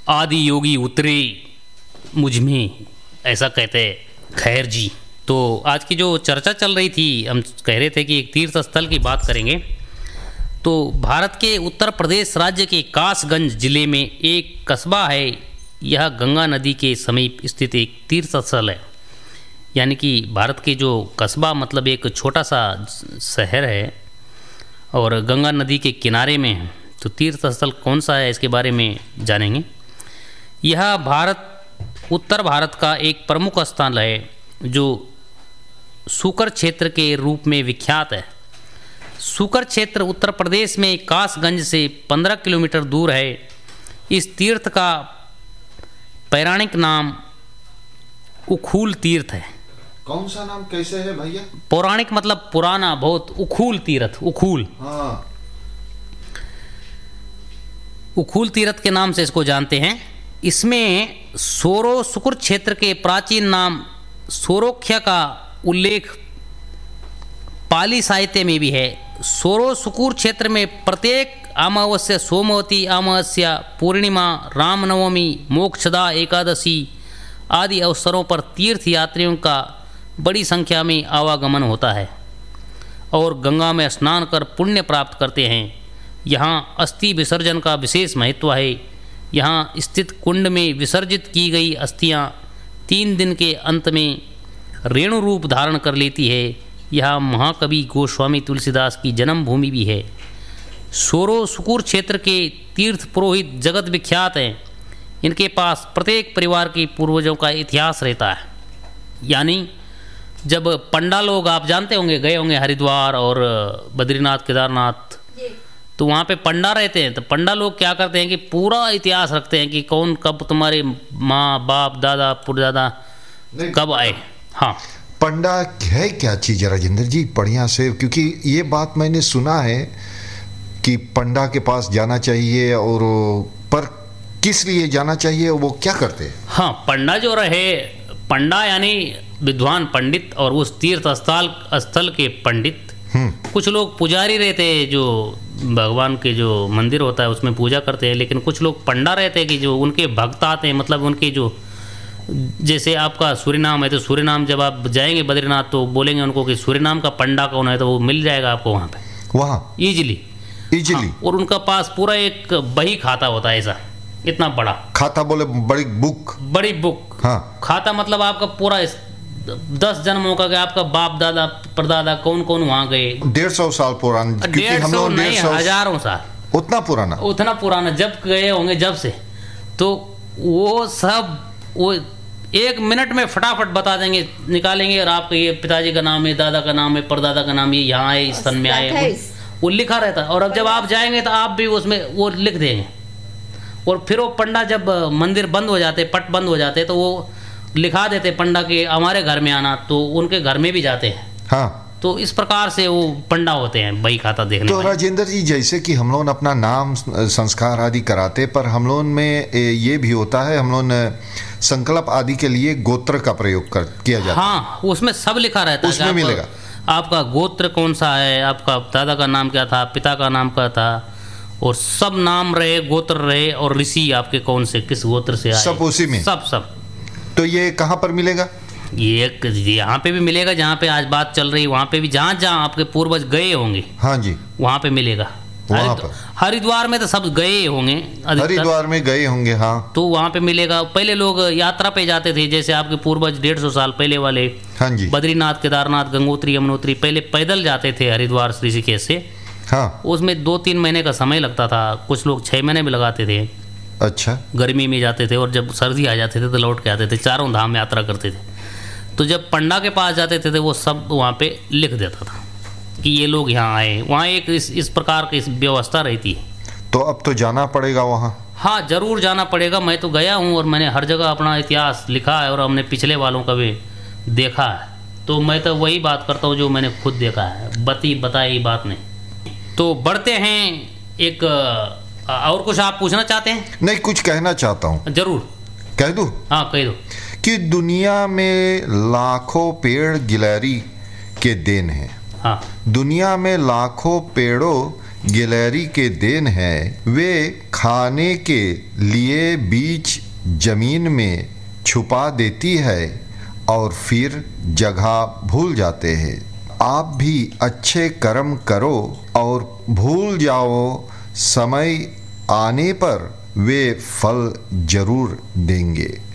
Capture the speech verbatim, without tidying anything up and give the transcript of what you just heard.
आदि योगी उतरे मुझ में, ऐसा कहते खैर जी। तो आज की जो चर्चा चल रही थी, हम कह रहे थे कि एक तीर्थ स्थल की बात करेंगे। तो भारत के उत्तर प्रदेश राज्य के कासगंज जिले में एक कस्बा है। यह गंगा नदी के समीप स्थित एक तीर्थ स्थल है। यानी कि भारत के जो कस्बा मतलब एक छोटा सा शहर है और गंगा नदी के किनारे में है। तो तीर्थ स्थल कौन सा है इसके बारे में जानेंगे। यह भारत उत्तर भारत का एक प्रमुख स्थल है जो सूकर क्षेत्र के रूप में विख्यात है। सूकर क्षेत्र उत्तर प्रदेश में कासगंज से पंद्रह किलोमीटर दूर है। इस तीर्थ का पौराणिक नाम उखूल तीर्थ है। कौन सा नाम कैसे है भैया? पौराणिक मतलब पुराना बहुत। उखूल तीर्थ, उखूल हाँ। उखूल तीर्थ के नाम से इसको जानते हैं। इसमें सोरो सुकुर क्षेत्र के प्राचीन नाम सोरोख्य का उल्लेख पाली साहित्य में भी है। सोरो सुकुर क्षेत्र में प्रत्येक अमावस्या, सोमवती अमावस्या, पूर्णिमा, रामनवमी, मोक्षदा एकादशी आदि अवसरों पर तीर्थ यात्रियों का बड़ी संख्या में आवागमन होता है और गंगा में स्नान कर पुण्य प्राप्त करते हैं। यहाँ अस्थि विसर्जन का विशेष महत्व है। यहाँ स्थित कुंड में विसर्जित की गई अस्थियाँ तीन दिन के अंत में रेणु रूप धारण कर लेती है। यह महाकवि गोस्वामी तुलसीदास की जन्मभूमि भी है। सोरो सुकुर क्षेत्र के तीर्थ पुरोहित जगत विख्यात हैं। इनके पास प्रत्येक परिवार के पूर्वजों का इतिहास रहता है। यानी जब पंडा लोग, आप जानते होंगे, गए होंगे हरिद्वार और बद्रीनाथ, केदारनाथ, तो वहाँ पे पंडा रहते हैं। तो पंडा लोग क्या करते हैं कि पूरा इतिहास रखते हैं कि कौन कब तुम्हारे माँ बाप दादा पुरदादा कब आए। हाँ, पंडा है क्या चीज़ राजेंद्र जी? बढ़िया से, क्योंकि ये बात मैंने सुना है कि पंडा के पास जाना चाहिए, और पर किस लिए जाना चाहिए, वो क्या करते हैं? हाँ, पंडा जो रहे, पंडा यानी विद्वान पंडित, और उस तीर्थ स्थल स्थल के पंडित। कुछ लोग पुजारी रहते हैं जो भगवान के जो मंदिर होता है उसमें पूजा करते हैं, लेकिन कुछ लोग पंडा रहते हैं कि जो उनके भक्त आते हैं। मतलब उनके जो, जैसे आपका सूर्यनाम है तो सूर्यनाम जब आप जाएंगे बद्रीनाथ तो बोलेंगे उनको कि सूर्यनाम का पंडा कौन है, तो वो मिल जाएगा आपको वहाँ पे वहाँ ईजिली ईजिली। हाँ, और उनका पास पूरा एक बही खाता होता है, ऐसा इतना बड़ा खाता, बोले बड़ी बुक, बड़ी बुक। हाँ, खाता मतलब आपका पूरा इस दस जन्मों का, आपका बाप दादा परदादा कौन कौन वहाँ गए। डेढ़ सौ साल पुराना, डेढ़ सौ नहीं, हजारों साल, उतना पुराना, उतना पुराना जब गए होंगे जब से। तो वो सब वो एक मिनट में फटाफट बता देंगे, निकालेंगे, और आपके ये पिताजी का नाम है, दादा का नाम है, परदादा का नाम है, यहाँ आए, इस सन में आए, वो लिखा रहता है। और अब जब आप जाएंगे तो आप भी उसमें वो लिख देंगे। और फिर वो पंडा जब मंदिर बंद हो जाते, पट बंद हो जाते, तो वो लिखा देते पंडा के हमारे घर में आना, तो उनके घर में भी जाते हैं। हाँ, तो इस प्रकार से वो पंडा होते हैं बही खाता देखने। तो राजेंद्र जी, जैसे कि हम लोग अपना नाम संस्कार आदि कराते, पर हम लोग में ये भी होता है, हम लोग संकल्प आदि के लिए गोत्र का प्रयोग कर किया जाता है। हाँ, उसमें सब लिखा रहता है, उसमें मिलेगा आपका गोत्र कौन सा है, आपका दादा का नाम क्या था, पिता का नाम क्या था, और सब नाम रहे, गोत्र रहे, और ऋषि आपके कौन से किस गोत्र से आए, सब उसी में, सब सब। तो ये कहाँ पर मिलेगा? ये यहाँ पे भी मिलेगा, जहाँ पे आज बात चल रही है वहाँ पे भी, जहाँ जहाँ आपके पूर्वज गए होंगे, हाँ जी, वहाँ पे मिलेगा। वहाँ पर हरिद्वार में तो सब गए होंगे, हरिद्वार में गए होंगे, हाँ, तो वहाँ पे मिलेगा। पहले लोग यात्रा पे जाते थे, जैसे आपके पूर्वज डेढ़ सौ साल पहले वाले, हाँ जी, बद्रीनाथ, केदारनाथ, गंगोत्री, यमुनोत्री, पहले पैदल जाते थे हरिद्वार ऋषिकेश से। हाँ, उसमें दो तीन महीने का समय लगता था, कुछ लोग छः महीने भी लगाते थे। अच्छा, गर्मी में जाते थे, और जब सर्दी आ जाते थे तो लौट के आते थे। चारों धाम यात्रा करते थे। तो जब पंडा के पास जाते थे तो वो सब वहाँ पे लिख देता था कि ये लोग यहाँ आए। वहाँ एक इस इस प्रकार की व्यवस्था रहती है। तो अब तो जाना पड़ेगा वहाँ। हाँ, ज़रूर जाना पड़ेगा। मैं तो गया हूँ और मैंने हर जगह अपना इतिहास लिखा है, और हमने पिछले वालों का भी देखा है। तो मैं तो वही बात करता हूँ जो मैंने खुद देखा है, बती बताई बात नहीं। तो बढ़ते हैं, एक और कुछ आप पूछना चाहते हैं? नहीं, कुछ कहना चाहता हूँ। जरूर कह दूँ? हाँ, कह दो। कि दुनिया में लाखों पेड़ गिलहरी के देन हैं। हाँ, दुनिया में लाखों पेड़ों गिलहरी के देन है। वे खाने के लिए बीज जमीन में छुपा देती है और फिर जगह भूल जाते हैं। आप भी अच्छे कर्म करो और भूल जाओ, समय आने पर वे फल जरूर देंगे।